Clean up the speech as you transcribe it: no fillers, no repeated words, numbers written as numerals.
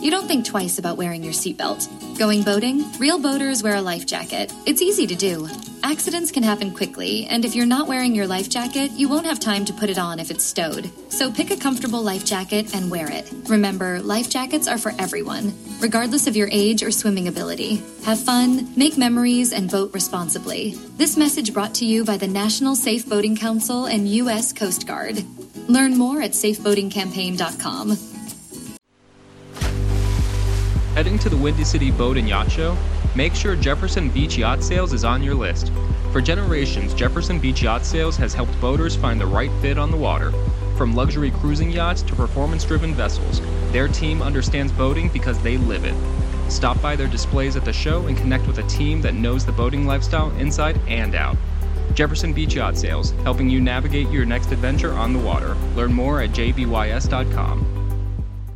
you don't think twice about wearing your seatbelt. Going boating? Real boaters wear a life jacket. It's easy to do. Accidents can happen quickly, and if you're not wearing your life jacket, you won't have time to put it on if it's stowed. So pick a comfortable life jacket and wear it. Remember, life jackets are for everyone, regardless of your age or swimming ability. Have fun, make memories, and boat responsibly. This message brought to you by the National Safe Boating Council and U.S. Coast Guard. Learn more at safeboatingcampaign.com. Heading to the Windy City Boat and Yacht Show? Make sure Jefferson Beach Yacht Sales is on your list. For generations, Jefferson Beach Yacht Sales has helped boaters find the right fit on the water. From luxury cruising yachts to performance-driven vessels, their team understands boating because they live it. Stop by their displays at the show and connect with a team that knows the boating lifestyle inside and out. Jefferson Beach Yacht Sales, helping you navigate your next adventure on the water. Learn more at jbys.com.